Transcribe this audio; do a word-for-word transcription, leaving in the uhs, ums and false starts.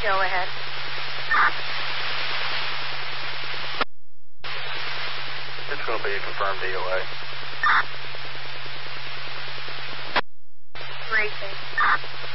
Go ahead. It's going to be a confirmed D O A.